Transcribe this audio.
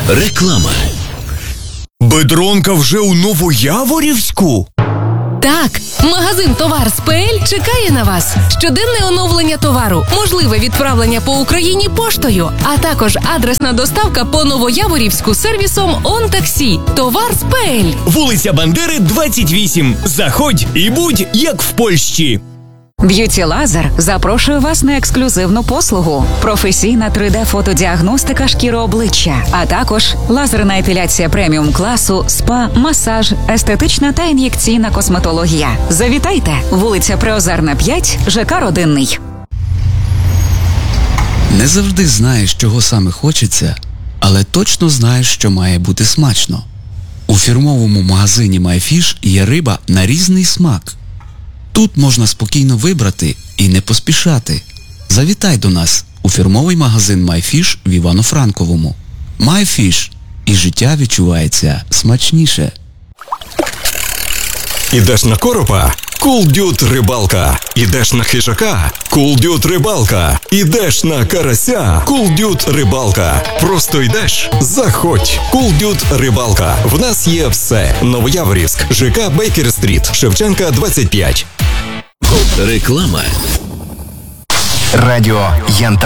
Реклама. Бедронка вже у Новояворівську? Так, магазин «Товар СПЛ» чекає на вас. Щоденне оновлення товару, можливе відправлення по Україні поштою, а також адресна доставка по Новояворівську сервісом «ОнТаксі». «Товар СПЛ». Вулиця Бандери, 28. Заходь і будь як в Польщі. Б'юті Лазер запрошує вас на ексклюзивну послугу – професійна 3D-фотодіагностика шкіри обличчя, а також лазерна епіляція преміум-класу, спа, масаж, естетична та ін'єкційна косметологія. Завітайте! Вулиця Приозерна, 5, ЖК «Родинний». Не завжди знаєш, чого саме хочеться, але точно знаєш, що має бути смачно. У фірмовому магазині MyFish є риба на різний смак. Тут можна спокійно вибрати і не поспішати. Завітай до нас у фірмовий магазин MyFish в Івано-Франковому. MyFish. І життя відчувається смачніше. Ідеш на коропа? Cool Dude рибалка. Ідеш на хижака? Cool Dude рибалка. Ідеш на карася? Cool Dude рибалка. Просто йдеш? Заходь. Cool Dude рибалка. В нас є все. Новояворівськ, ЖК Бейкер-стріт, Шевченка, 25. Реклама. Радіо Янтар.